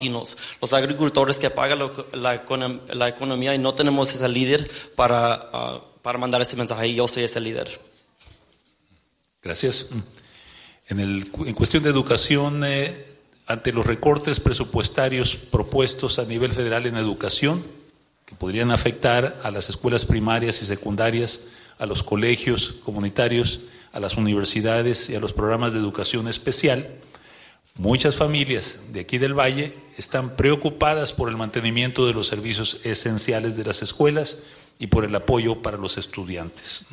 los agricultores que pagan la economía y no tenemos ese líder para mandar ese mensaje y yo soy ese líder. Gracias. En cuestión de educación, ante los recortes presupuestarios propuestos a nivel federal en educación, que podrían afectar a las escuelas primarias y secundarias, a los colegios comunitarios, a las universidades y a los programas de educación especial, muchas familias de aquí del Valle están preocupadas por el mantenimiento de los servicios esenciales de las escuelas y por el apoyo para los estudiantes.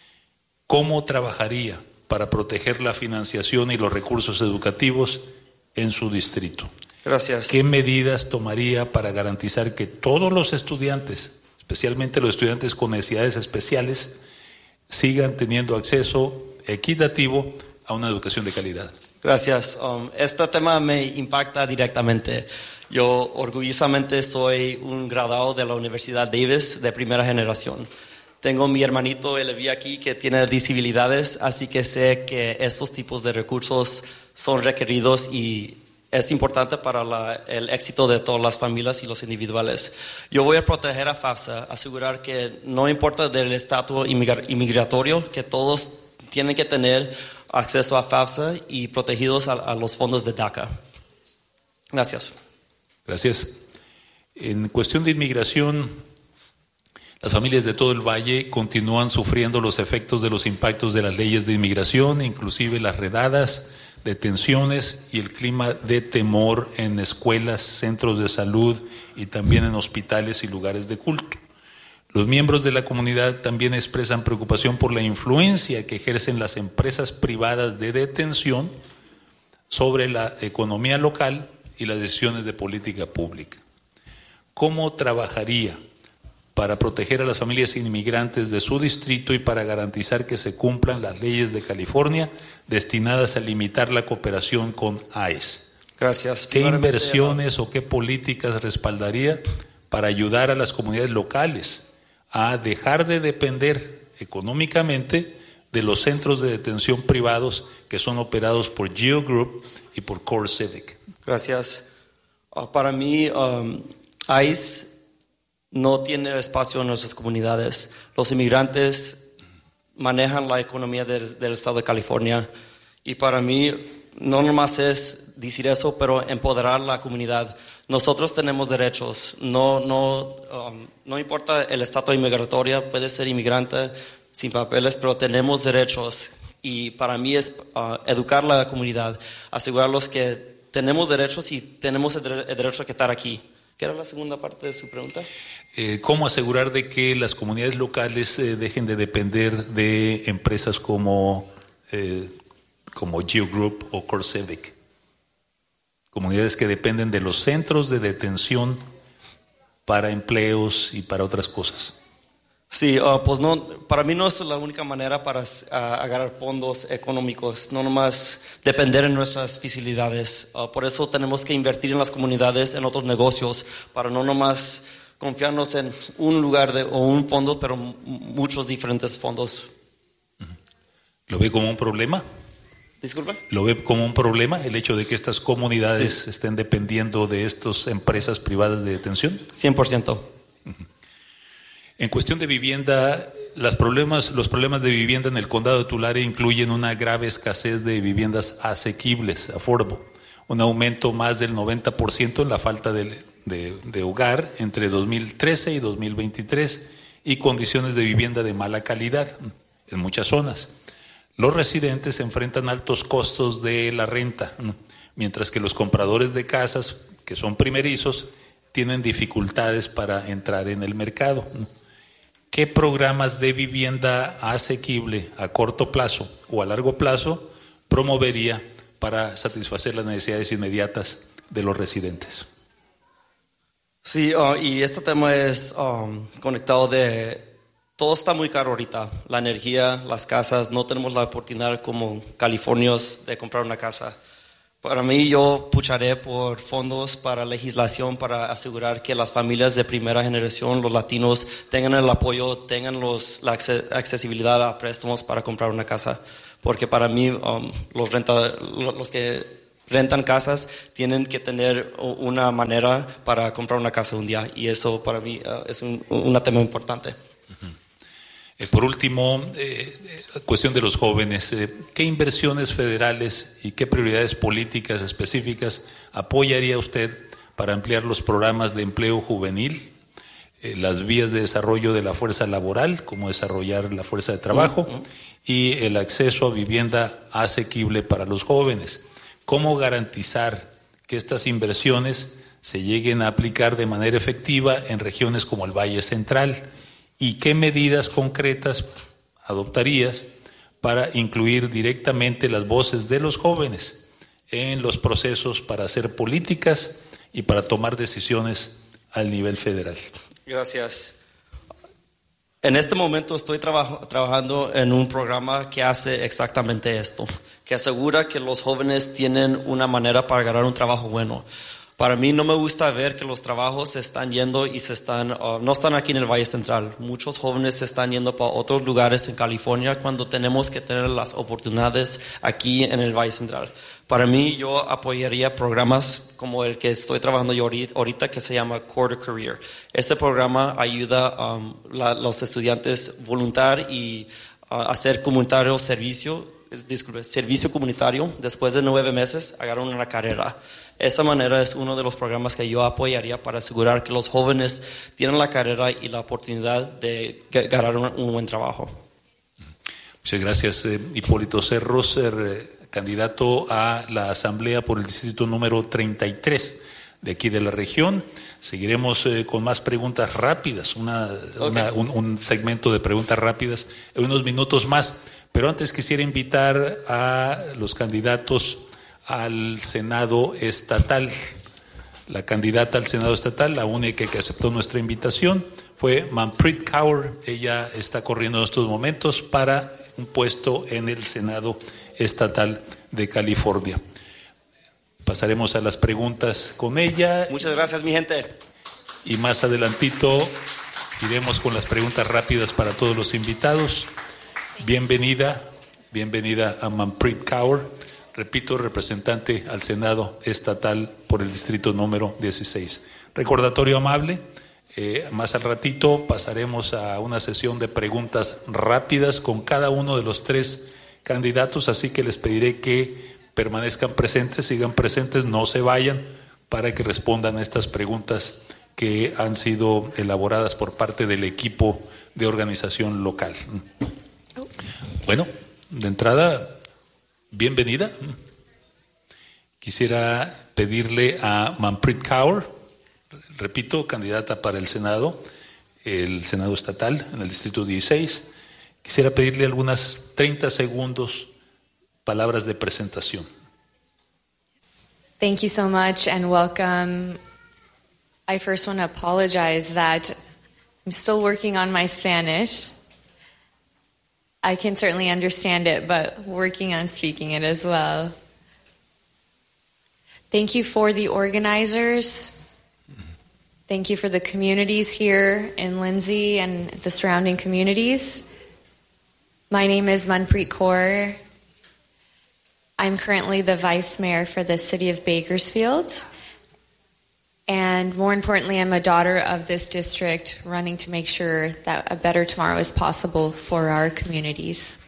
¿Cómo trabajaría para proteger la financiación y los recursos educativos en su distrito? Gracias. ¿Qué medidas tomaría para garantizar que todos los estudiantes, especialmente los estudiantes con necesidades especiales, sigan teniendo acceso equitativo a una educación de calidad? Gracias. Este tema me impacta directamente. Yo orgullosamente soy un graduado de la Universidad Davis de primera generación. Tengo mi hermanito, él vive aquí, que tiene disabilidades, así que sé que estos tipos de recursos son requeridos y es importante para el éxito de todas las familias y los individuales. Yo voy a proteger a FAFSA, asegurar que no importa del estatus inmigratorio, que todos tienen que tener acceso a FAFSA y protegidos a los fondos de DACA. Gracias. Gracias. En cuestión de inmigración, las familias de todo el Valle continúan sufriendo los efectos de los impactos de las leyes de inmigración, inclusive las redadas, detenciones y el clima de temor en escuelas, centros de salud y también en hospitales y lugares de culto. Los miembros de la comunidad también expresan preocupación por la influencia que ejercen las empresas privadas de detención sobre la economía local y las decisiones de política pública. ¿Cómo trabajaría para proteger a las familias inmigrantes de su distrito y para garantizar que se cumplan las leyes de California destinadas a limitar la cooperación con ICE? Gracias. ¿Qué inversiones o qué políticas respaldaría para ayudar a las comunidades locales a dejar de depender económicamente de los centros de detención privados que son operados por Geo Group y por Core Civic? Gracias. Para mí, ICE no tiene espacio en nuestras comunidades. Los inmigrantes manejan la economía del estado de California y para mí no nomás es decir eso, pero empoderar la comunidad. Nosotros tenemos derechos. No importa el estatus inmigratorio, puede ser inmigrante sin papeles, pero tenemos derechos. Y para mí es educar la comunidad, asegurarlos que tenemos derechos y tenemos el derecho a estar aquí. ¿Qué era la segunda parte de su pregunta? ¿Cómo asegurar de que las comunidades locales dejen de depender de empresas como Geo Group o Core Civic? Comunidades que dependen de los centros de detención para empleos y para otras cosas. Sí, pues no, para mí no es la única manera para agarrar fondos económicos, no nomás depender en nuestras facilidades. Por eso tenemos que invertir en las comunidades, en otros negocios, para no nomás confiarnos en un lugar o un fondo, pero muchos diferentes fondos. ¿Lo ve como un problema? ¿Disculpa? ¿Lo ve como un problema el hecho de que estas comunidades estén dependiendo de estas empresas privadas de detención? 100%. En cuestión de vivienda, los problemas de vivienda en el condado de Tulare incluyen una grave escasez de viviendas asequibles, affordable, un aumento más del 90% en la falta de hogar entre 2013 y 2023 y condiciones de vivienda de mala calidad en muchas zonas. Los residentes enfrentan altos costos de la renta, mientras que los compradores de casas, que son primerizos, tienen dificultades para entrar en el mercado. ¿Qué programas de vivienda asequible a corto plazo o a largo plazo promovería para satisfacer las necesidades inmediatas de los residentes? Sí, y este tema es conectado todo está muy caro ahorita, la energía, las casas, no tenemos la oportunidad como californios de comprar una casa. Para mí, yo pucharé por fondos para legislación para asegurar que las familias de primera generación, los latinos, tengan el apoyo, tengan la accesibilidad a préstamos para comprar una casa. Porque para mí, los que rentan casas tienen que tener una manera para comprar una casa un día, y eso para mí es un tema importante. Por último, cuestión de los jóvenes, ¿qué inversiones federales y qué prioridades políticas específicas apoyaría usted para ampliar los programas de empleo juvenil, las vías de desarrollo de la fuerza laboral, como desarrollar la fuerza de trabajo, y el acceso a vivienda asequible para los jóvenes? ¿Cómo garantizar que estas inversiones se lleguen a aplicar de manera efectiva en regiones como el Valle Central? ¿Y qué medidas concretas adoptarías para incluir directamente las voces de los jóvenes en los procesos para hacer políticas y para tomar decisiones al nivel federal? Gracias. En este momento estoy trabajando en un programa que hace exactamente esto, que asegura que los jóvenes tienen una manera para ganar un trabajo bueno. Para mí no me gusta ver que los trabajos se están yendo y no están aquí en el Valle Central. Muchos jóvenes se están yendo para otros lugares en California cuando tenemos que tener las oportunidades aquí en el Valle Central. Para mí, yo apoyaría programas como el que estoy trabajando yo ahorita, que se llama Core to Career. Este programa ayuda a los estudiantes voluntarios y hacer servicio comunitario. Después de 9 meses, agarran una carrera. Esa manera es uno de los programas que yo apoyaría para asegurar que los jóvenes tienen la carrera y la oportunidad de ganar un buen trabajo. Muchas gracias, Hipólito Cerros, candidato a la Asamblea por el distrito número 33 de aquí de la región. Seguiremos con más preguntas rápidas, un segmento de preguntas rápidas en unos minutos más. Pero antes quisiera invitar a los candidatos al Senado estatal. La candidata al Senado estatal, la única que aceptó nuestra invitación, fue Manpreet Kaur. Ella está corriendo en estos momentos para un puesto en el Senado estatal de California. Pasaremos a las preguntas con ella. Muchas gracias, mi gente. Y más adelantito iremos con las preguntas rápidas para todos los invitados. Bienvenida a Manpreet Kaur. Repito, representante al Senado estatal por el distrito número 16. Recordatorio amable, más al ratito pasaremos a una sesión de preguntas rápidas con cada uno de los 3 candidatos, así que les pediré que permanezcan presentes, sigan presentes, no se vayan, para que respondan a estas preguntas que han sido elaboradas por parte del equipo de organización local. Bueno, de entrada, bienvenida. Quisiera pedirle a Manpreet Kaur, repito, candidata para el Senado estatal en el distrito 16. Quisiera pedirle algunas 30 segundos, palabras de presentación. Thank you so much and welcome. I first want to apologize that I'm still working on my Spanish. I can certainly understand it, but working on speaking it as well. Thank you for the organizers. Thank you for the communities here in Lindsay and the surrounding communities. My name is Manpreet Kaur. I'm currently the vice mayor for the city of Bakersfield. And more importantly, I'm a daughter of this district running to make sure that a better tomorrow is possible for our communities.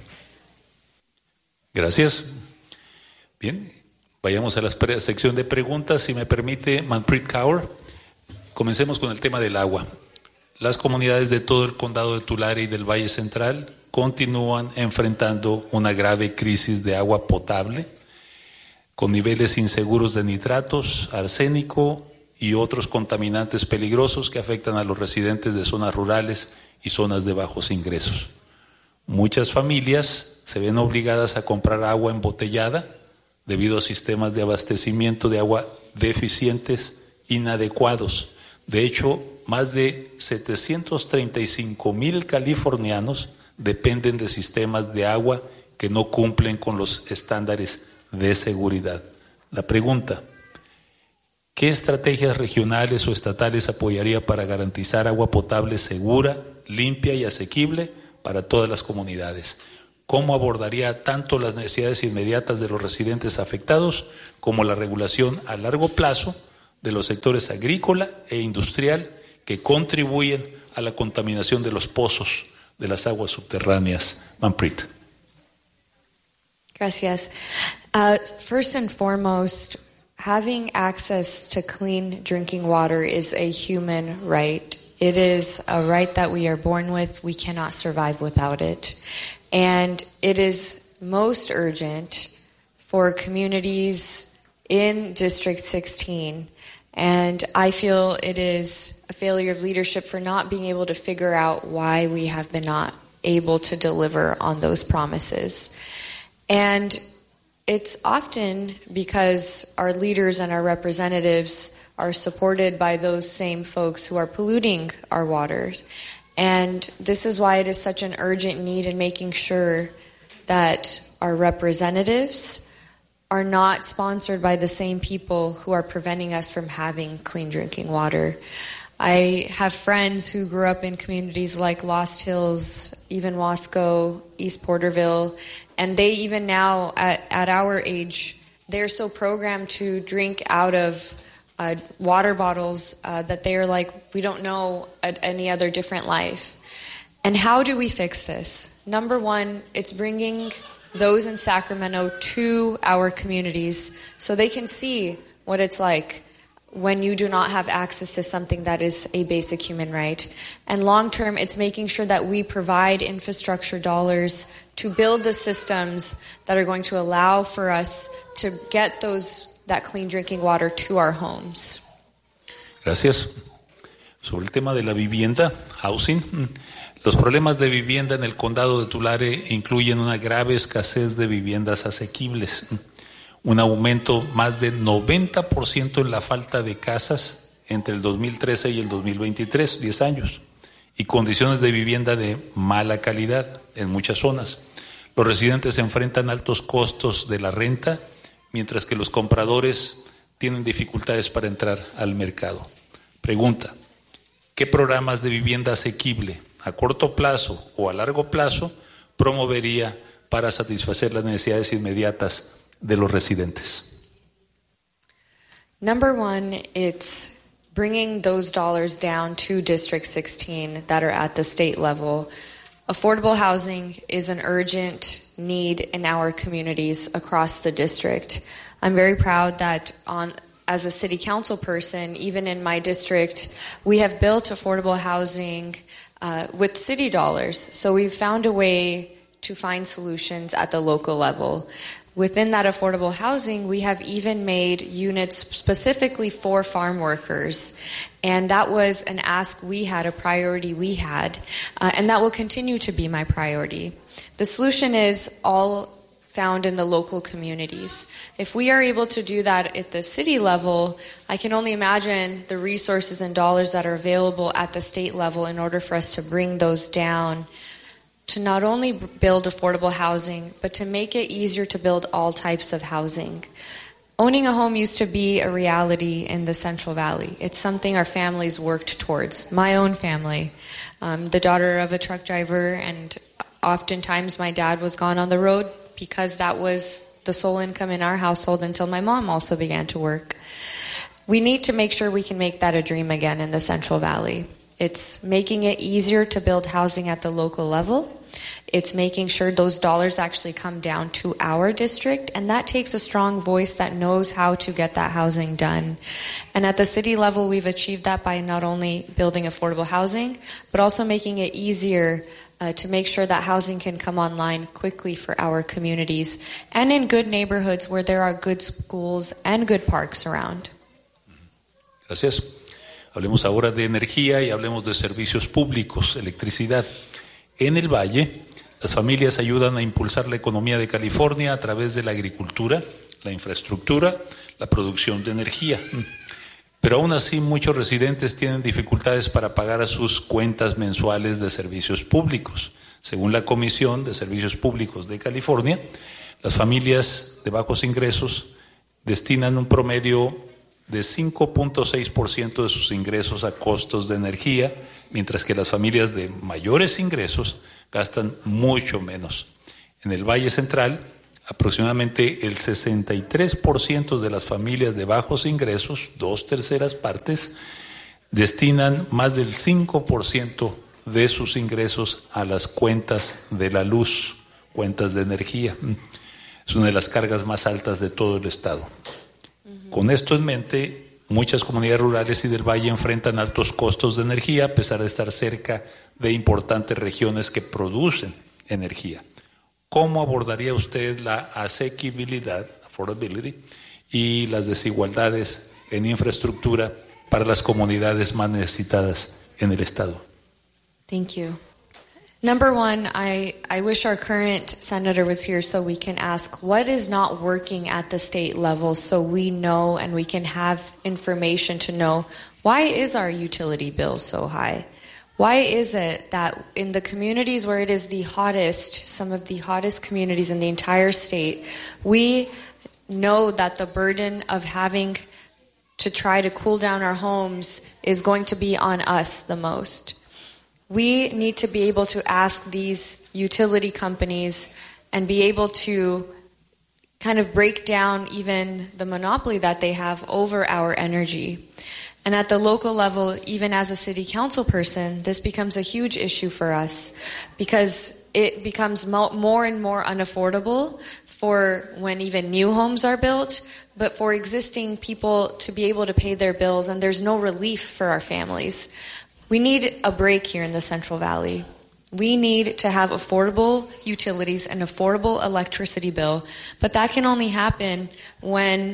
Gracias. Bien, vayamos a la sección de preguntas. Si me permite, Manpreet Kaur, comencemos con el tema del agua. Las comunidades de todo el condado de Tulare y del Valle Central continúan enfrentando una grave crisis de agua potable, con niveles inseguros de nitratos, arsénico y otros contaminantes peligrosos que afectan a los residentes de zonas rurales y zonas de bajos ingresos. Muchas familias se ven obligadas a comprar agua embotellada debido a sistemas de abastecimiento de agua deficientes, inadecuados. De hecho, más de 735,000 californianos dependen de sistemas de agua que no cumplen con los estándares de seguridad. La pregunta: ¿qué estrategias regionales o estatales apoyaría para garantizar agua potable segura, limpia y asequible para todas las comunidades? cómo abordaría tanto las necesidades inmediatas de los residentes afectados como la regulación a largo plazo de los sectores agrícola e industrial que contribuyen a la contaminación de los pozos de las aguas subterráneas. Manpreet. Gracias. First and foremost, having access to clean drinking water is a human right. It is a right that we are born with. We cannot survive without it. And it is most urgent for communities in District 16. And I feel it is a failure of leadership for not being able to figure out why we have been not able to deliver on those promises. And it's often because our leaders and our representatives are supported by those same folks who are polluting our waters. And this is why it is such an urgent need in making sure that our representatives are not sponsored by the same people who are preventing us from having clean drinking water. I have friends who grew up in communities like Lost Hills, even Wasco, East Porterville, and they even now, at our age, they're so programmed to drink out of water bottles that they're like, we don't know any other different life. And how do we fix this? Number one, it's bringing those in Sacramento to our communities so they can see what it's like when you do not have access to something that is a basic human right. And long term, it's making sure that we provide infrastructure dollars to build the systems that are going to allow for us to get that clean drinking water to our homes. Gracias. Sobre el tema de la vivienda, housing, los problemas de vivienda en el condado de Tulare incluyen una grave escasez de viviendas asequibles, un aumento más de 90% en la falta de casas entre el 2013 y el 2023, 10 años, y condiciones de vivienda de mala calidad en muchas zonas. Los residentes enfrentan altos costos de la renta, mientras que los compradores tienen dificultades para entrar al mercado. Pregunta: ¿qué programas de vivienda asequible a corto plazo o a largo plazo promovería para satisfacer las necesidades inmediatas de los residentes? Number one, it's bringing those dollars down to District 16 that are at the state level. Affordable housing is an urgent need in our communities across the district. I'm very proud that as a city council person, even in my district, we have built affordable housing with city dollars. So we've found a way to find solutions at the local level. Within that affordable housing, we have even made units specifically for farm workers. And that was an ask we had, a priority we had. And that will continue to be my priority. The solution is all found in the local communities. If we are able to do that at the city level, I can only imagine the resources and dollars that are available at the state level in order for us to bring those down, to not only build affordable housing, but to make it easier to build all types of housing. Owning a home used to be a reality in the Central Valley. It's something our families worked towards. My own family, the daughter of a truck driver, and oftentimes my dad was gone on the road because that was the sole income in our household until my mom also began to work. We need to make sure we can make that a dream again in the Central Valley. It's making it easier to build housing at the local level. It's making sure those dollars actually come down to our district, and that takes a strong voice that knows how to get that housing done. And at the city level, we've achieved that by not only building affordable housing, but also making it easier to make sure that housing can come online quickly for our communities and in good neighborhoods where there are good schools and good parks around. Gracias. Hablemos ahora de energía y hablemos de servicios públicos, electricidad. En el Valle, las familias ayudan a impulsar la economía de California a través de la agricultura, la infraestructura, la producción de energía. Pero aún así, muchos residentes tienen dificultades para pagar sus cuentas mensuales de servicios públicos. Según la Comisión de Servicios Públicos de California, las familias de bajos ingresos destinan un promedio de 5.6% de sus ingresos a costos de energía, mientras que las familias de mayores ingresos gastan mucho menos. En el Valle Central, aproximadamente el 63% de las familias de bajos ingresos, 2/3 partes, destinan más del 5% de sus ingresos a las cuentas de la luz, cuentas de energía. Es una de las cargas más altas de todo el estado. Con esto en mente, muchas comunidades rurales y del valle enfrentan altos costos de energía a pesar de estar cerca de importantes regiones que producen energía. ¿Cómo abordaría usted la asequibilidad, affordability, y las desigualdades en infraestructura para las comunidades más necesitadas en el estado? Thank you. Number one, I wish our current senator was here so we can ask what is not working at the state level so we know and we can have information to know why is our utility bill so high? Why is it that in the communities where it is the hottest, some of the hottest communities in the entire state, we know that the burden of having to try to cool down our homes is going to be on us the most? We need to be able to ask these utility companies and be able to kind of break down even the monopoly that they have over our energy. And at the local level, even as a city council person, this becomes a huge issue for us because it becomes more and more unaffordable for when even new homes are built, but for existing people to be able to pay their bills, and there's no relief for our families. We need a break here in the Central Valley. We need to have affordable utilities and affordable electricity bill, but that can only happen when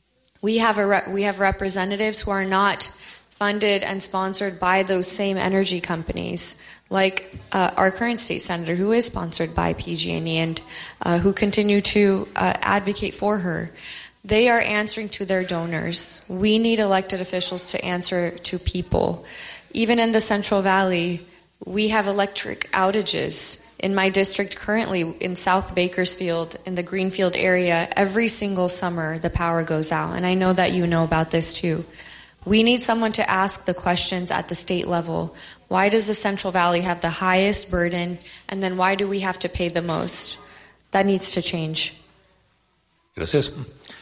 we have representatives who are not funded and sponsored by those same energy companies, like our current state senator, who is sponsored by PG&E and who continue to advocate for her. They are answering to their donors. We need elected officials to answer to people. Even in the Central Valley, we have electric outages. In my district currently, in South Bakersfield, in the Greenfield area, every single summer the power goes out. And I know that you know about this too. We need someone to ask the questions at the state level. Why does the Central Valley have the highest burden? And then why do we have to pay the most? That needs to change. Gracias.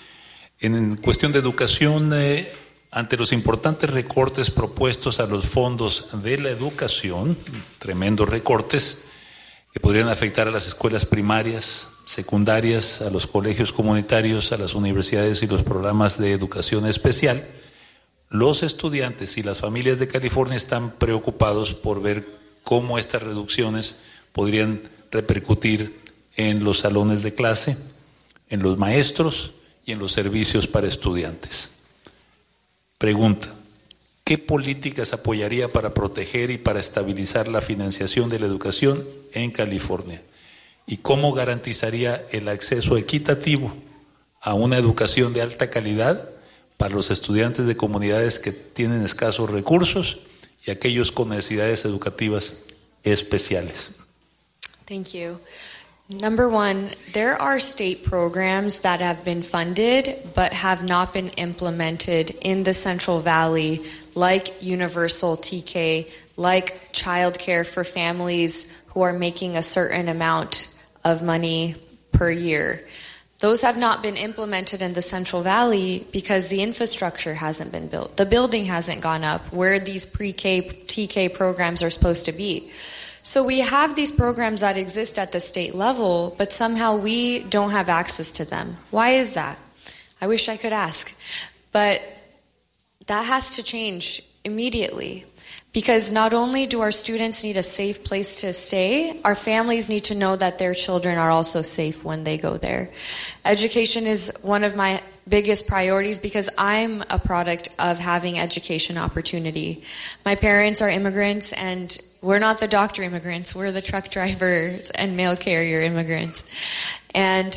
En cuestión de educación, ante los importantes recortes propuestos a los fondos de la educación, tremendos recortes que podrían afectar a las escuelas primarias, secundarias, a los colegios comunitarios, a las universidades y los programas de educación especial, los estudiantes y las familias de California están preocupados por ver cómo estas reducciones podrían repercutir en los salones de clase, en los maestros y en los servicios para estudiantes. Pregunta: ¿qué políticas apoyaría para proteger y para estabilizar la financiación de la educación en California? ¿Y cómo garantizaría el acceso equitativo a una educación de alta calidad para los estudiantes de comunidades que tienen escasos recursos y aquellos con necesidades educativas especiales? Thank you. Number one, there are state programs that have been funded but have not been implemented in the Central Valley, like Universal TK, like childcare for families who are making a certain amount of money per year. Those have not been implemented in the Central Valley because the infrastructure hasn't been built. The building hasn't gone up where these pre-K, TK programs are supposed to be. So we have these programs that exist at the state level, but somehow we don't have access to them. Why is that? I wish I could ask. But that has to change immediately. Because not only do our students need a safe place to stay, our families need to know that their children are also safe when they go there. Education is one of my biggest priorities because I'm a product of having education opportunity. My parents are immigrants, and we're not the doctor immigrants, we're the truck drivers and mail carrier immigrants. And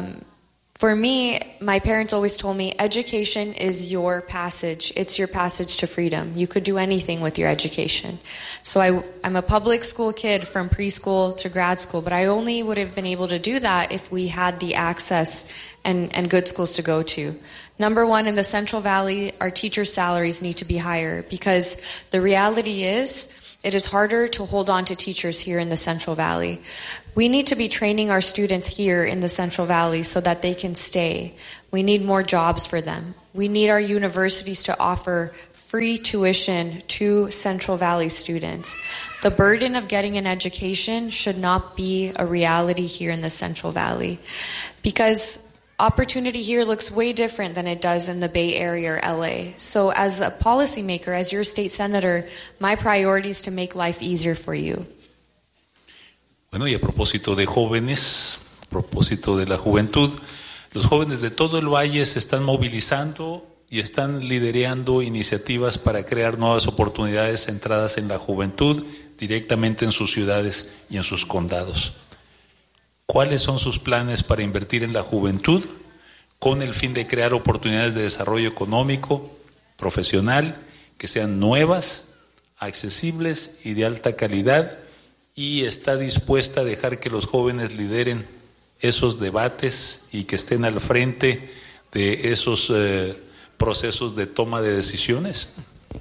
for me, my parents always told me, education is your passage. It's your passage to freedom. You could do anything with your education. So I'm a public school kid from preschool to grad school, but I only would have been able to do that if we had the access and good schools to go to. Number one, in the Central Valley, our teachers' salaries need to be higher because the reality is it is harder to hold on to teachers here in the Central Valley. We need to be training our students here in the Central Valley so that they can stay. We need more jobs for them. We need our universities to offer free tuition to Central Valley students. The burden of getting an education should not be a reality here in the Central Valley, because opportunity here looks way different than it does in the Bay Area or LA. So as a policymaker, as your state senator, my priority is to make life easier for you. Bueno, y a propósito de jóvenes, a propósito de la juventud, los jóvenes de todo el valle se están movilizando y están liderando iniciativas para crear nuevas oportunidades centradas en la juventud directamente en sus ciudades y en sus condados. ¿Cuáles son sus planes para invertir en la juventud con el fin de crear oportunidades de desarrollo económico, profesional, que sean nuevas, accesibles y de alta calidad? Y está dispuesta a dejar que los jóvenes lideren esos debates y que estén al frente de esos procesos de toma de decisiones?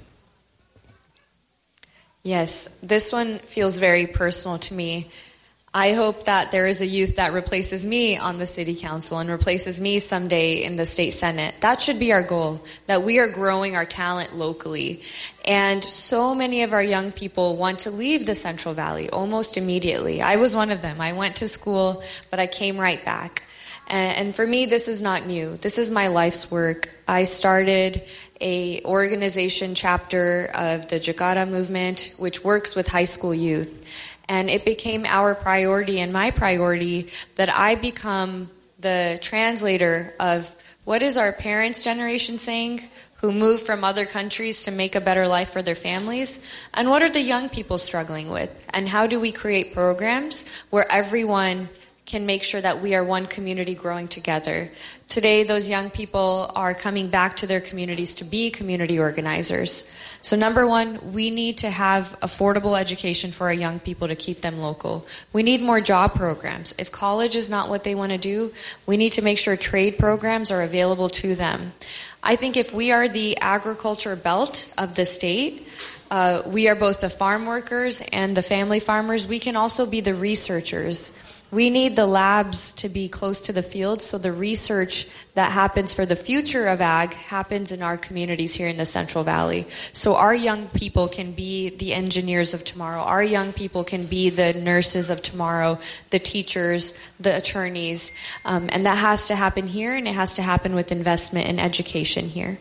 Yes, this one feels very personal to me. I hope that there is a youth that replaces me on the city council and replaces me someday in the state senate. That should be our goal, that we are growing our talent locally. And so many of our young people want to leave the Central Valley almost immediately. I was one of them. I went to school, but I came right back. And for me, this is not new. This is my life's work. I started a organization chapter of the Jakarta movement, which works with high school youth. And it became our priority and my priority that I become the translator of what is our parents' generation saying, who moved from other countries to make a better life for their families, and what are the young people struggling with, and how do we create programs where everyone can make sure that we are one community growing together. Today, those young people are coming back to their communities to be community organizers. So number one, we need to have affordable education for our young people to keep them local. We need more job programs. If college is not what they want to do, we need to make sure trade programs are available to them. I think if we are the agriculture belt of the state, we are both the farm workers and the family farmers. We can also be the researchers. We need the labs to be close to the field, so the research that happens for the future of ag happens in our communities here in the Central Valley. So our young people can be the engineers of tomorrow. Our young people can be the nurses of tomorrow, the teachers, the attorneys. And that has to happen here, and it has to happen with investment in education here.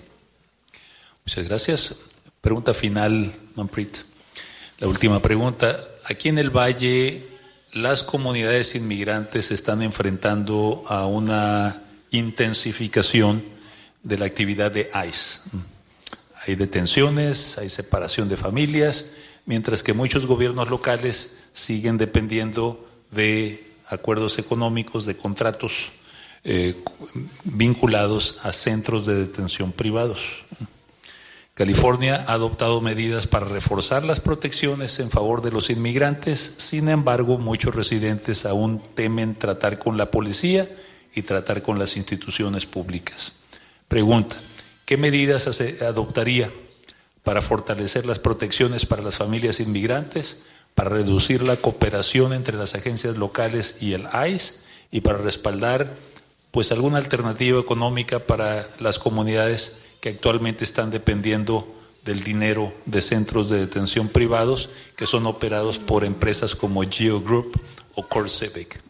Muchas gracias. Pregunta final, Manpreet. La última pregunta. Aquí en el Valle, las comunidades inmigrantes se están enfrentando a una intensificación de la actividad de ICE. Hay detenciones, hay separación de familias, mientras que muchos gobiernos locales siguen dependiendo de acuerdos económicos, de contratos vinculados a centros de detención privados. California ha adoptado medidas para reforzar las protecciones en favor de los inmigrantes. Sin embargo, muchos residentes aún temen tratar con la policía y tratar con las instituciones públicas. Pregunta: ¿qué medidas adoptaría para fortalecer las protecciones para las familias inmigrantes, para reducir la cooperación entre las agencias locales y el ICE y para respaldar pues alguna alternativa económica para las comunidades que actualmente están dependiendo del dinero de centros de detención privados que son operados por empresas como Geo Group o CoreCivic?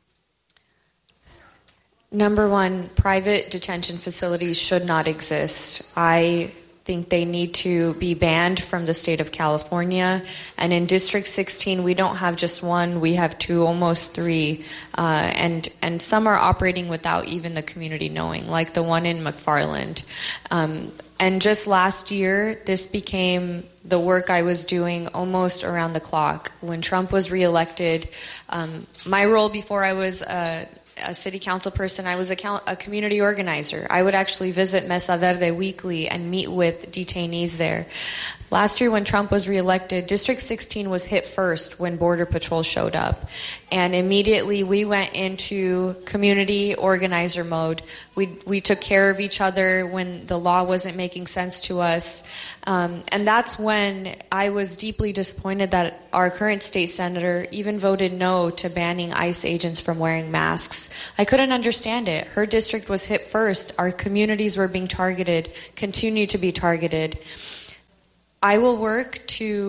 Number one, private detention facilities should not exist. I think they need to be banned from the state of California. And in District 16, we don't have just one, we have two, almost three. And some are operating without even the community knowing, like the one in McFarland. And just last year, this became the work I was doing almost around the clock. When Trump was reelected, my role before I was a city council person, I was a community organizer. I would actually visit Mesa Verde weekly and meet with detainees there. Last year when Trump was reelected, District 16 was hit first when Border Patrol showed up. And immediately we went into community organizer mode. We took care of each other when the law wasn't making sense to us. And that's when I was deeply disappointed that our current state senator even voted no to banning ICE agents from wearing masks. I couldn't understand it. Her district was hit first. Our communities were being targeted, continue to be targeted. I will work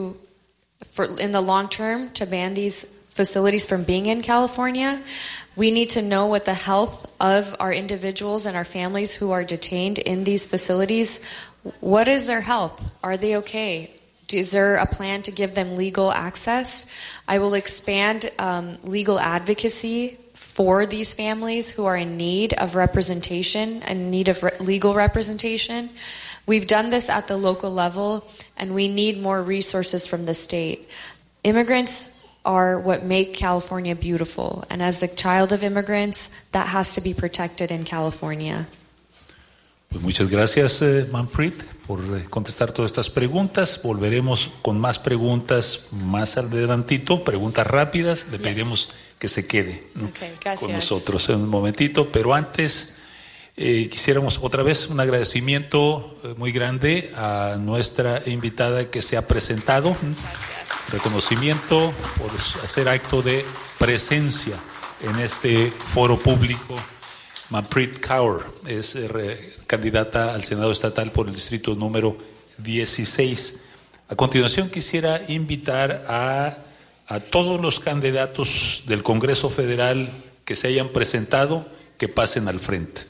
in the long term to ban these facilities from being in California. We need to know what the health of our individuals and our families who are detained in these facilities. What is their health? Are they okay? Is there a plan to give them legal access? I will expand legal advocacy for these families who are in need of representation and in need of legal representation. We've done this at the local level, and we need more resources from the state. Immigrants are what make California beautiful, and as a child of immigrants, that has to be protected in California. Pues muchas gracias, Manpreet, por contestar todas estas preguntas. Volveremos con más preguntas más adelantito, preguntas rápidas. Le pediremos que se quede, ¿no? Con nosotros en un momentito, pero antes quisiéramos otra vez un agradecimiento muy grande a nuestra invitada que se ha presentado. Reconocimiento por hacer acto de presencia en este foro público. Manpreet Kaur es candidata al Senado Estatal por el distrito número 16. A continuación quisiera invitar a todos los candidatos del Congreso Federal que se hayan presentado que pasen al frente.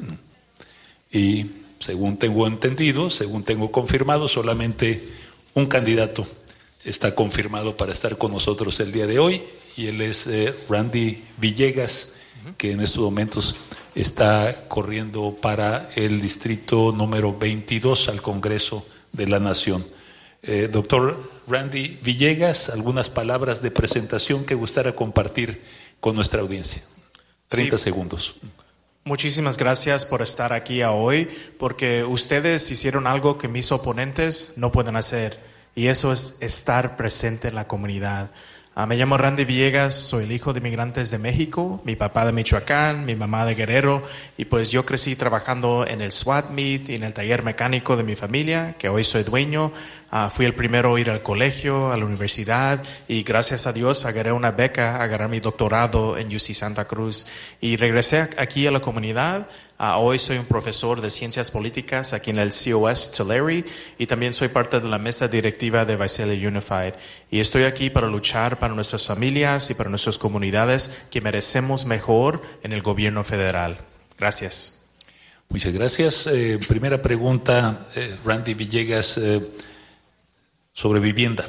Y según tengo entendido, según tengo confirmado, solamente un candidato está confirmado para estar con nosotros el día de hoy, y él es Randy Villegas, que en estos momentos está corriendo para el distrito número 22 al Congreso de la Nación. Doctor Randy Villegas, algunas palabras de presentación que gustara compartir con nuestra audiencia. 30 segundos. Muchísimas gracias por estar aquí hoy, porque ustedes hicieron algo que mis oponentes no pueden hacer, y eso es estar presente en la comunidad. Me llamo Randy Villegas, soy el hijo de inmigrantes de México, mi papá de Michoacán, mi mamá de Guerrero, y pues yo crecí trabajando en el SWAT Meet y en el taller mecánico de mi familia, que hoy soy dueño. Fui el primero a ir al colegio, a la universidad, y gracias a Dios agarré una beca, agarré mi doctorado en UC Santa Cruz, y regresé aquí a la comunidad. Hoy soy un profesor de ciencias políticas aquí en el COS Tulare, y también soy parte de la mesa directiva de Visalia Unified. Y estoy aquí para luchar para nuestras familias y para nuestras comunidades que merecemos mejor en el gobierno federal. Gracias. Muchas gracias. Primera pregunta, Randy Villegas, sobre vivienda.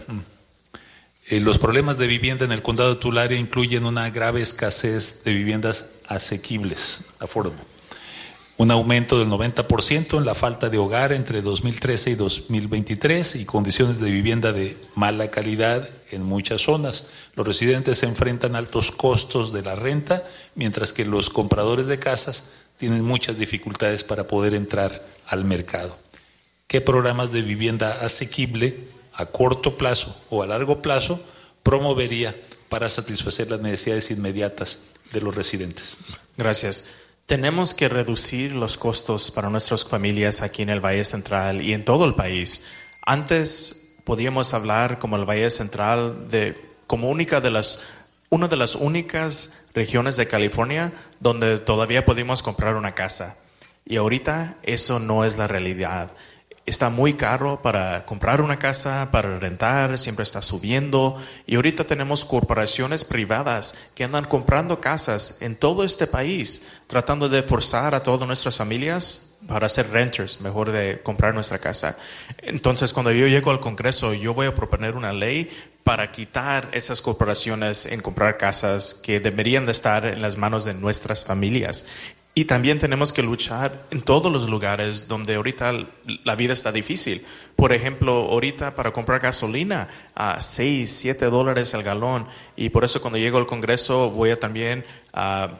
Los problemas de vivienda en el condado de Tulare incluyen una grave escasez de viviendas asequibles, affordable. Un aumento del 90% en la falta de hogar entre 2013 y 2023 y condiciones de vivienda de mala calidad en muchas zonas. Los residentes se enfrentan a altos costos de la renta, mientras que los compradores de casas tienen muchas dificultades para poder entrar al mercado. ¿Qué programas de vivienda asequible a corto plazo o a largo plazo promovería para satisfacer las necesidades inmediatas de los residentes? Gracias. Tenemos que reducir los costos para nuestras familias aquí en el Valle Central y en todo el país. Antes podíamos hablar como el Valle Central como una de las únicas regiones de California donde todavía podíamos comprar una casa. Y ahorita eso no es la realidad. Está muy caro para comprar una casa, para rentar, siempre está subiendo. Y ahorita tenemos corporaciones privadas que andan comprando casas en todo este país, tratando de forzar a todas nuestras familias para ser renters, mejor de comprar nuestra casa. Entonces, cuando yo llego al Congreso, yo voy a proponer una ley para quitar esas corporaciones en comprar casas que deberían de estar en las manos de nuestras familias. Y también tenemos que luchar en todos los lugares donde ahorita la vida está difícil. Por ejemplo, ahorita para comprar gasolina a $6, $7 el galón. Y por eso cuando llego al Congreso voy a también a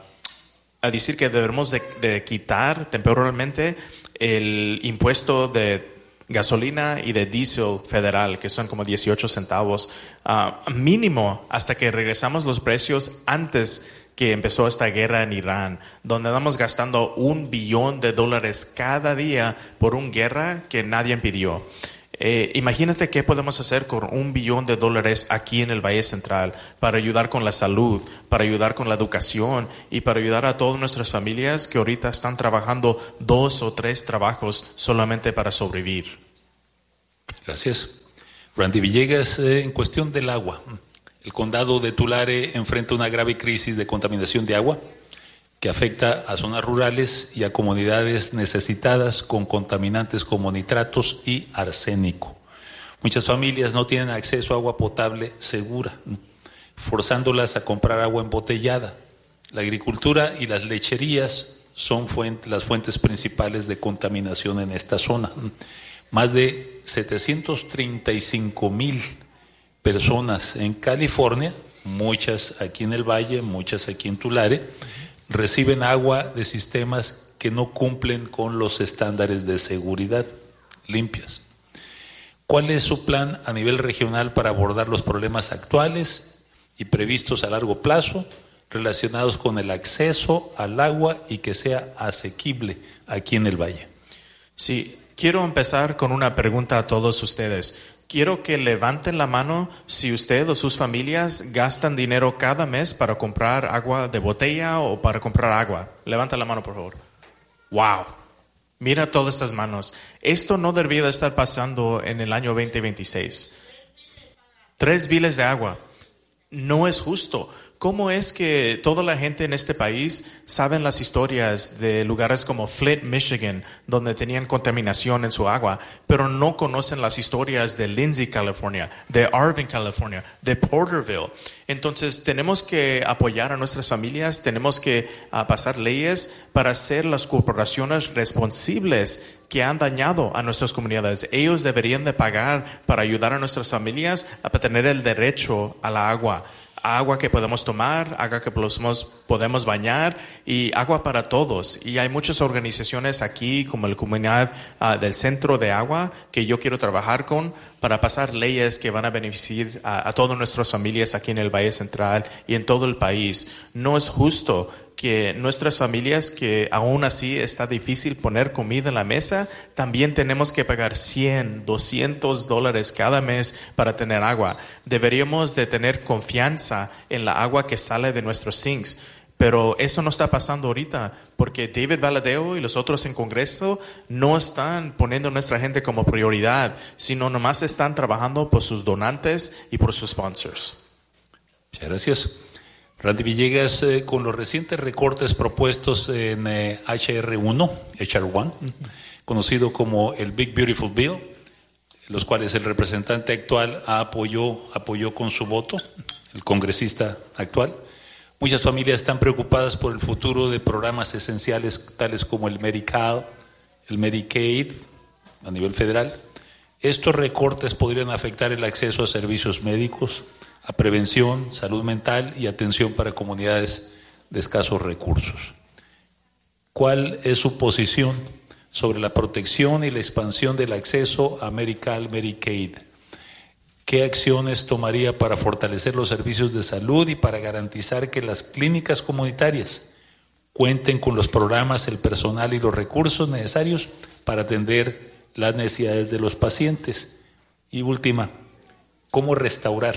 decir que debemos de quitar temporalmente el impuesto de gasolina y de diésel federal, que son como 18 centavos mínimo, hasta que regresamos los precios antes que empezó esta guerra en Irán, donde andamos gastando $1 billón cada día por una guerra que nadie pidió. Imagínate qué podemos hacer con $1 billón aquí en el Valle Central para ayudar con la salud, para ayudar con la educación y para ayudar a todas nuestras familias que ahorita están trabajando 2 o 3 trabajos solamente para sobrevivir. Gracias. Randy Villegas, en cuestión del agua, el condado de Tulare enfrenta una grave crisis de contaminación de agua que afecta a zonas rurales y a comunidades necesitadas con contaminantes como nitratos y arsénico. Muchas familias no tienen acceso a agua potable segura, forzándolas a comprar agua embotellada. La agricultura y las lecherías son las fuentes principales de contaminación en esta zona. Más de 735,000 personas en California, muchas aquí en el Valle, muchas aquí en Tulare, reciben agua de sistemas que no cumplen con los estándares de seguridad limpias. ¿Cuál es su plan a nivel regional para abordar los problemas actuales y previstos a largo plazo relacionados con el acceso al agua y que sea asequible aquí en el Valle? Sí, quiero empezar con una pregunta a todos ustedes. Quiero que levanten la mano si usted o sus familias gastan dinero cada mes para comprar agua de botella o para comprar agua. Levanta la mano, por favor. ¡Wow! Mira todas estas manos. Esto no debería de estar pasando en el año 2026. 3 biles de agua. No es justo. ¿Cómo es que toda la gente en este país saben las historias de lugares como Flint, Michigan, donde tenían contaminación en su agua, pero no conocen las historias de Lindsay, California, de Irvine, California, de Porterville? Entonces tenemos que apoyar a nuestras familias, tenemos que pasar leyes para ser las corporaciones responsables que han dañado a nuestras comunidades. Ellos deberían de pagar para ayudar a nuestras familias a tener el derecho a la agua. Agua que podemos tomar, agua que podemos bañar y agua para todos. Y hay muchas organizaciones aquí como la comunidad del Centro de Agua que yo quiero trabajar con para pasar leyes que van a beneficiar a todas nuestras familias aquí en el Valle Central y en todo el país. No es justo que nuestras familias, que aún así está difícil poner comida en la mesa, también tenemos que pagar $100, $200 cada mes para tener agua. Deberíamos de tener confianza en la agua que sale de nuestros sinks. Pero eso no está pasando ahorita, porque David Valadao y los otros en Congreso no están poniendo a nuestra gente como prioridad, sino nomás están trabajando por sus donantes y por sus sponsors. Muchas gracias. Randy Villegas, con los recientes recortes propuestos en HR1, conocido como el Big Beautiful Bill, los cuales el representante actual apoyó con su voto, el congresista actual. Muchas familias están preocupadas por el futuro de programas esenciales tales como el Medi-Cal, el Medicaid a nivel federal. Estos recortes podrían afectar el acceso a servicios médicos, a prevención, salud mental y atención para comunidades de escasos recursos. ¿Cuál es su posición sobre la protección y la expansión del acceso a Medi-Cal, Medicaid? ¿Qué acciones tomaría para fortalecer los servicios de salud y para garantizar que las clínicas comunitarias cuenten con los programas, el personal y los recursos necesarios para atender las necesidades de los pacientes? Y última, ¿cómo restaurar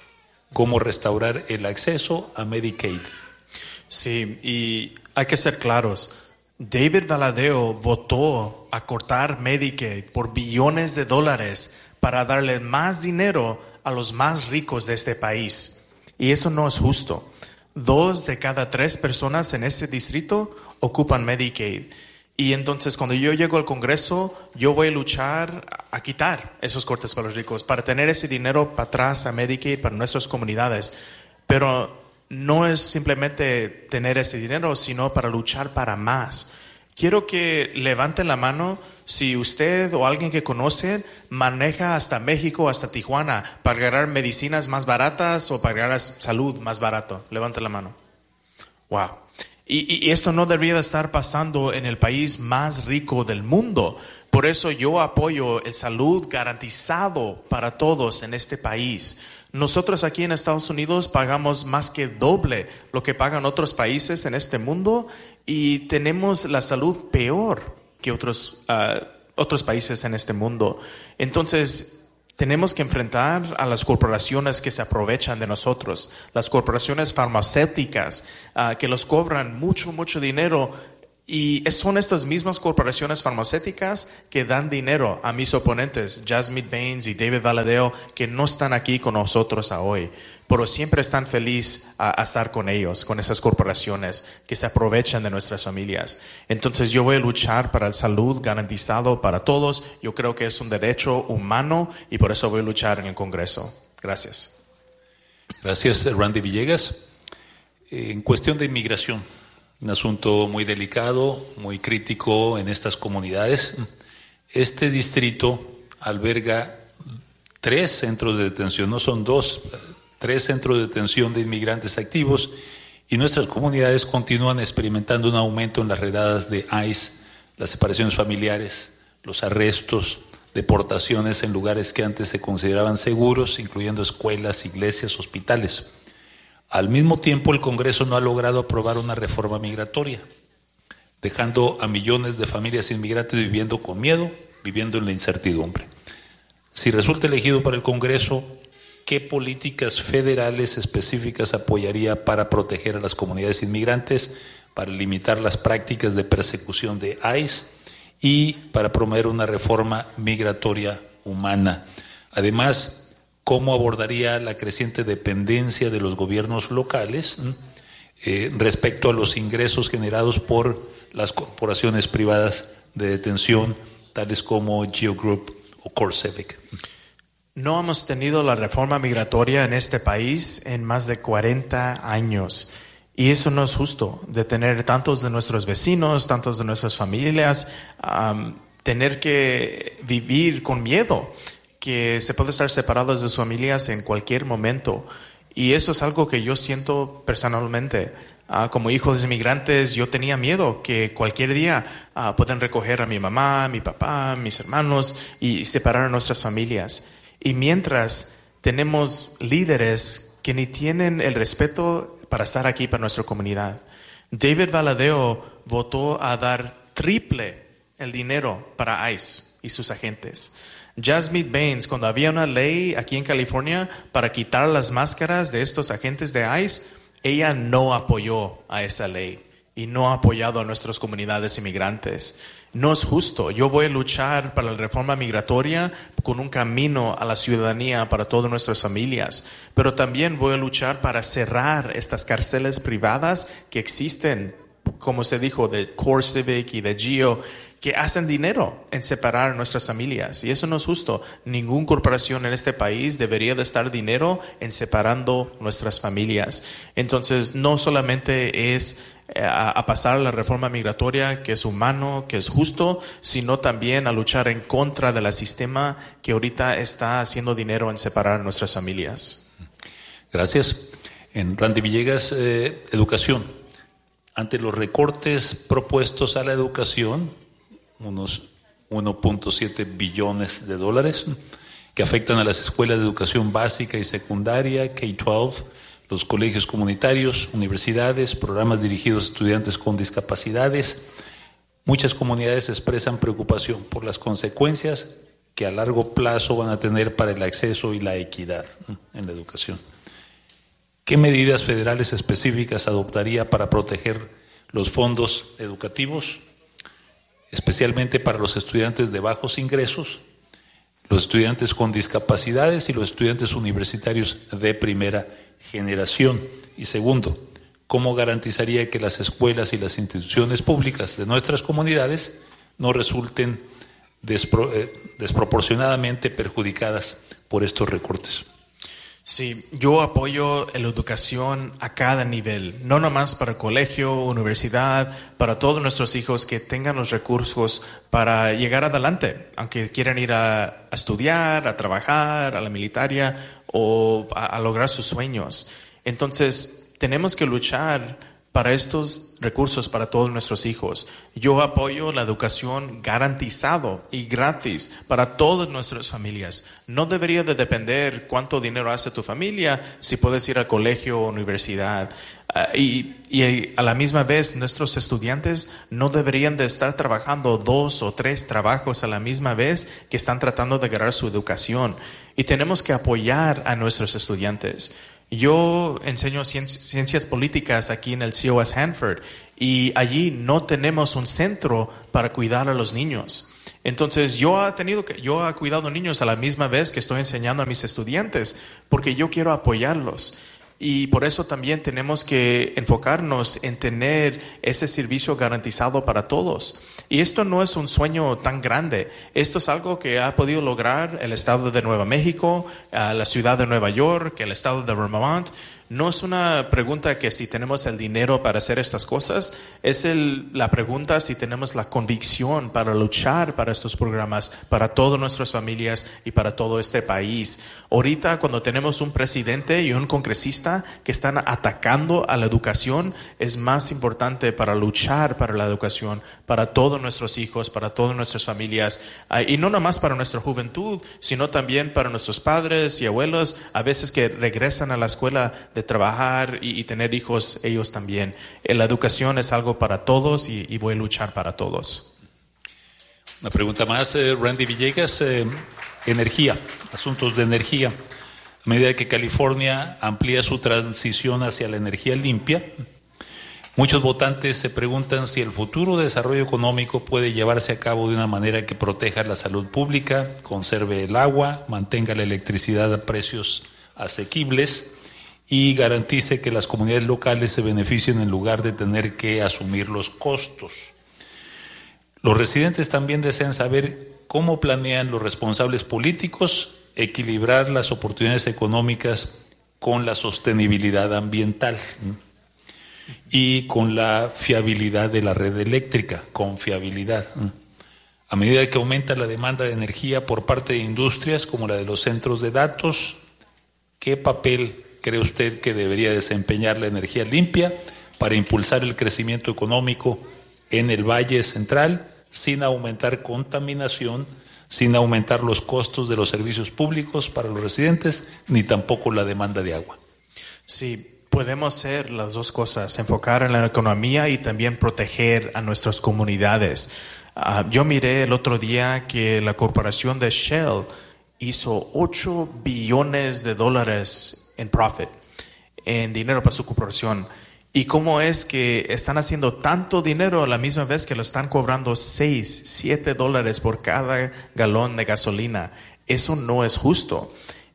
el acceso a Medicaid? Sí, y hay que ser claros. David Valadao votó a cortar Medicaid por billones de dólares para darle más dinero a los más ricos de este país. Y eso no es justo. 2 de cada 3 personas en este distrito ocupan Medicaid. Y entonces cuando yo llego al Congreso, yo voy a luchar a quitar esos cortes para los ricos, para tener ese dinero para atrás a Medicaid, para nuestras comunidades. Pero no es simplemente tener ese dinero, sino para luchar para más. Quiero que levanten la mano si usted o alguien que conocen maneja hasta México, hasta Tijuana, para agarrar medicinas más baratas o para agarrar salud más barato. Levanten la mano. Wow. Y esto no debería estar pasando en el país más rico del mundo, por eso yo apoyo el salud garantizado para todos en este país. Nosotros aquí en Estados Unidos pagamos más que doble lo que pagan otros países en este mundo y tenemos la salud peor que otros países en este mundo. Entonces, tenemos que enfrentar a las corporaciones que se aprovechan de nosotros, las corporaciones farmacéuticas que los cobran mucho dinero. Y son estas mismas corporaciones farmacéuticas que dan dinero a mis oponentes, Jasmine Baines y David Valadao, que no están aquí con nosotros hoy, pero siempre están felices a estar con ellos, con esas corporaciones que se aprovechan de nuestras familias. Entonces yo voy a luchar para la salud garantizado para todos. Yo creo que es un derecho humano y por eso voy a luchar en el Congreso. Gracias. Gracias, Randy Villegas. En cuestión de inmigración, un asunto muy delicado, muy crítico en estas comunidades. Este distrito alberga 3 centros de detención, no son 2, 3 centros de detención de inmigrantes activos, y nuestras comunidades continúan experimentando un aumento en las redadas de ICE, las separaciones familiares, los arrestos, deportaciones en lugares que antes se consideraban seguros, incluyendo escuelas, iglesias, hospitales. Al mismo tiempo, el Congreso no ha logrado aprobar una reforma migratoria, dejando a millones de familias inmigrantes viviendo con miedo, viviendo en la incertidumbre. Si resulta elegido para el Congreso, ¿qué políticas federales específicas apoyaría para proteger a las comunidades inmigrantes, para limitar las prácticas de persecución de ICE y para promover una reforma migratoria humana? Además, ¿cómo abordaría la creciente dependencia de los gobiernos locales respecto a los ingresos generados por las corporaciones privadas de detención, tales como Geo Group o CoreCivic? No hemos tenido la reforma migratoria en este país en más de 40 años. Y eso no es justo, de tener tantos de nuestros vecinos, tantos de nuestras familias, tener que vivir con miedo, que se puede estar separados de sus familias en cualquier momento. Y eso es algo que yo siento personalmente. Como hijo de inmigrantes, yo tenía miedo que cualquier día puedan recoger a mi mamá, mi papá, mis hermanos y separar a nuestras familias. Y mientras tenemos líderes que ni tienen el respeto para estar aquí para nuestra comunidad. David Valadao votó a dar triple el dinero para ICE y sus agentes. Jasmine Baines, cuando había una ley aquí en California para quitar las máscaras de estos agentes de ICE, ella no apoyó a esa ley y no ha apoyado a nuestras comunidades inmigrantes. No es justo. Yo voy a luchar para la reforma migratoria con un camino a la ciudadanía para todas nuestras familias, pero también voy a luchar para cerrar estas cárceles privadas que existen, como usted dijo, de CoreCivic y de Geo, que hacen dinero en separar nuestras familias. Y eso no es justo. Ninguna corporación en este país debería de estar dinero en separando nuestras familias. Entonces, no solamente es a pasar la reforma migratoria, que es humano, que es justo, sino también a luchar en contra del sistema que ahorita está haciendo dinero en separar nuestras familias. Gracias. En Randy Villegas, educación. Ante los recortes propuestos a la educación, unos 1.7 billones de dólares, que afectan a las escuelas de educación básica y secundaria, K-12, los colegios comunitarios, universidades, programas dirigidos a estudiantes con discapacidades. Muchas comunidades expresan preocupación por las consecuencias que a largo plazo van a tener para el acceso y la equidad en la educación. ¿Qué medidas federales específicas adoptaría para proteger los fondos educativos, especialmente para los estudiantes de bajos ingresos, los estudiantes con discapacidades y los estudiantes universitarios de primera generación? Y segundo, ¿cómo garantizaría que las escuelas y las instituciones públicas de nuestras comunidades no resulten desproporcionadamente perjudicadas por estos recortes? Sí, yo apoyo la educación a cada nivel, no nomás para el colegio, universidad, para todos nuestros hijos que tengan los recursos para llegar adelante, aunque quieran ir a estudiar, a trabajar, a la militaria o a lograr sus sueños. Entonces, tenemos que luchar para estos recursos para todos nuestros hijos. Yo apoyo la educación garantizado y gratis para todas nuestras familias. No debería de depender cuánto dinero hace tu familia, si puedes ir al colegio o universidad. Y a la misma vez, nuestros estudiantes no deberían de estar trabajando 2 o 3 trabajos a la misma vez que están tratando de ganar su educación. Y tenemos que apoyar a nuestros estudiantes. Yo enseño ciencias políticas aquí en el COS Hanford y allí no tenemos un centro para cuidar a los niños. Entonces yo he cuidado niños a la misma vez que estoy enseñando a mis estudiantes porque yo quiero apoyarlos. Y por eso también tenemos que enfocarnos en tener ese servicio garantizado para todos. Y esto no es un sueño tan grande. Esto es algo que ha podido lograr el estado de Nuevo México, la ciudad de Nueva York, el estado de Vermont. No es una pregunta que si tenemos el dinero para hacer estas cosas, es la pregunta si tenemos la convicción para luchar para estos programas, para todas nuestras familias y para todo este país. Ahorita, cuando tenemos un presidente y un congresista que están atacando a la educación, es más importante para luchar para la educación, para todos nuestros hijos, para todas nuestras familias, y no nomás para nuestra juventud, sino también para nuestros padres y abuelos, a veces que regresan a la escuela de trabajar y tener hijos ellos también. La educación es algo para todos y voy a luchar para todos. Una pregunta más, Randy Villegas, energía, asuntos de energía. A medida que California amplía su transición hacia la energía limpia, muchos votantes se preguntan si el futuro desarrollo económico puede llevarse a cabo de una manera que proteja la salud pública, conserve el agua, mantenga la electricidad a precios asequibles y garantice que las comunidades locales se beneficien en lugar de tener que asumir los costos. Los residentes también desean saber cómo planean los responsables políticos equilibrar las oportunidades económicas con la sostenibilidad ambiental y con la fiabilidad de la red eléctrica, confiabilidad. A medida que aumenta la demanda de energía por parte de industrias como la de los centros de datos, ¿qué papel cree usted que debería desempeñar la energía limpia para impulsar el crecimiento económico en el Valle Central sin aumentar contaminación, sin aumentar los costos de los servicios públicos para los residentes, ni tampoco la demanda de agua? Sí, podemos hacer las dos cosas, enfocar en la economía y también proteger a nuestras comunidades. Yo miré el otro día que la corporación de Shell hizo $8 billones en profit, en dinero para su corporación. ¿Y cómo es que están haciendo tanto dinero a la misma vez que lo están cobrando $6-7 por cada galón de gasolina? Eso no es justo.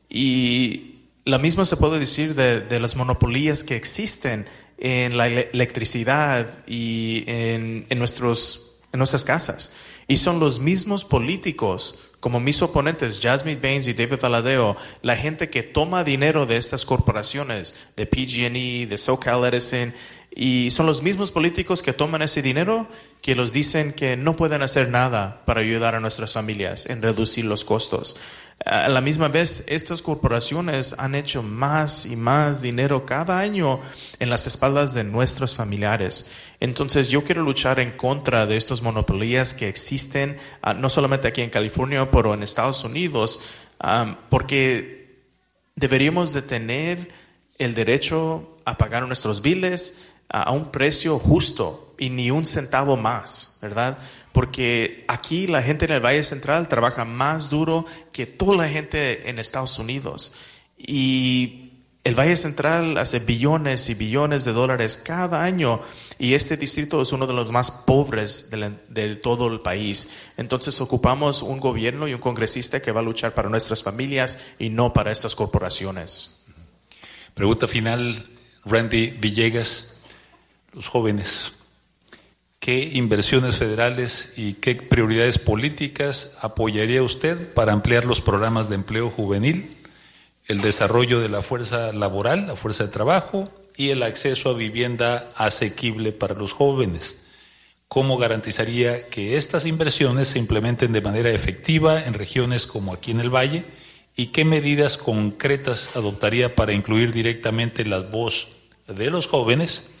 Y lo mismo se puede decir de las monopolías que existen en la electricidad y en nuestras casas. Y son los mismos políticos, como mis oponentes, Jasmine Baines y David Valadeo, la gente que toma dinero de estas corporaciones, de PG&E, de SoCal Edison, y son los mismos políticos que toman ese dinero que los dicen que no pueden hacer nada para ayudar a nuestras familias en reducir los costos. A la misma vez, estas corporaciones han hecho más y más dinero cada año en las espaldas de nuestros familiares. Entonces yo quiero luchar en contra de estas monopolías que existen, no solamente aquí en California, pero en Estados Unidos, porque deberíamos de tener el derecho a pagar nuestros biles a un precio justo y ni un centavo más, ¿verdad? Porque aquí la gente en el Valle Central trabaja más duro que toda la gente en Estados Unidos. Y el Valle Central hace billones y billones de dólares cada año y este distrito es uno de los más pobres de todo el país. Entonces ocupamos un gobierno y un congresista que va a luchar para nuestras familias y no para estas corporaciones. Pregunta final, Randy Villegas, los jóvenes. ¿Qué inversiones federales y qué prioridades políticas apoyaría usted para ampliar los programas de empleo juvenil, el desarrollo de la fuerza laboral, la fuerza de trabajo y el acceso a vivienda asequible para los jóvenes? ¿Cómo garantizaría que estas inversiones se implementen de manera efectiva en regiones como aquí en el Valle? ¿Y qué medidas concretas adoptaría para incluir directamente la voz de los jóvenes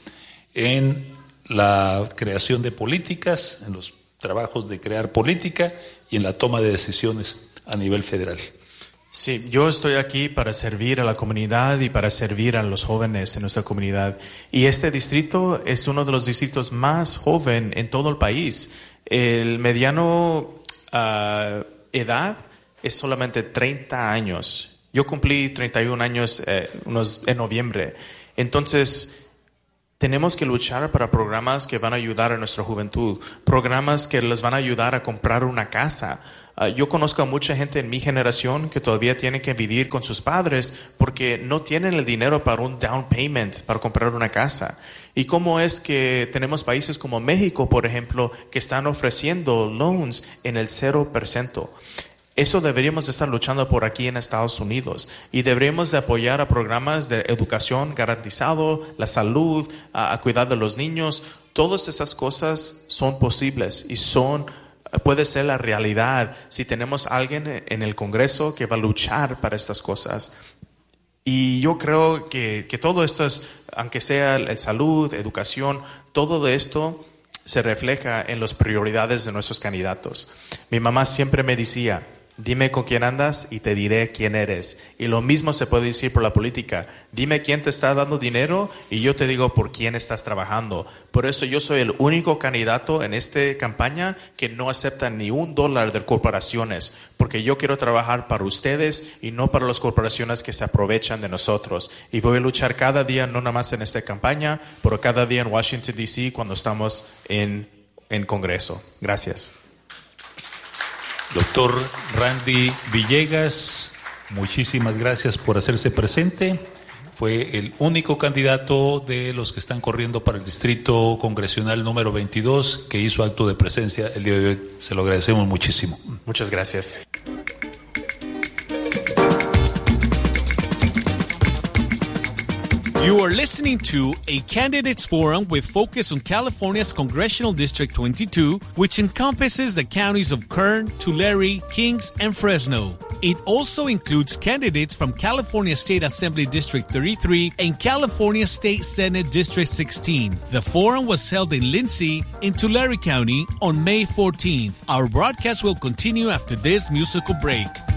en la creación de políticas, en los trabajos de crear política y en la toma de decisiones a nivel federal. Sí, yo estoy aquí para servir a la comunidad y para servir a los jóvenes en nuestra comunidad. Y este distrito es uno de los distritos más joven en todo el país. El mediano edad es solamente 30 años. Yo cumplí 31 años en noviembre. Entonces, tenemos que luchar para programas que van a ayudar a nuestra juventud, programas que les van a ayudar a comprar una casa. Yo conozco a mucha gente en mi generación que todavía tienen que vivir con sus padres porque no tienen el dinero para un down payment, para comprar una casa. Y cómo es que tenemos países como México, por ejemplo, que están ofreciendo loans en el 0%. Eso deberíamos estar luchando por aquí en Estados Unidos y deberíamos de apoyar a programas de educación garantizado, la salud, a cuidar de los niños. Todas esas cosas son posibles y puede ser la realidad si tenemos a alguien en el Congreso que va a luchar para estas cosas. Y yo creo que todo esto, aunque sea la salud, educación, todo de esto se refleja en las prioridades de nuestros candidatos. Mi mamá siempre me decía, dime con quién andas y te diré quién eres. Y lo mismo se puede decir por la política. Dime quién te está dando dinero y yo te digo por quién estás trabajando. Por eso yo soy el único candidato en esta campaña que no acepta ni $1 de corporaciones. Porque yo quiero trabajar para ustedes y no para las corporaciones que se aprovechan de nosotros. Y voy a luchar cada día, no nada más en esta campaña, pero cada día en Washington, D.C. cuando estamos en Congreso. Gracias. Doctor Randy Villegas, muchísimas gracias por hacerse presente. Fue el único candidato de los que están corriendo para el distrito congresional número 22 que hizo acto de presencia el día de hoy. Se lo agradecemos muchísimo. Muchas gracias. You are listening to a candidates forum with focus on California's Congressional District 22, which encompasses the counties of Kern, Tulare, Kings, and Fresno. It also includes candidates from California State Assembly District 33 and California State Senate District 16. The forum was held in Lindsay, in Tulare County, on May 14th. Our broadcast will continue after this musical break.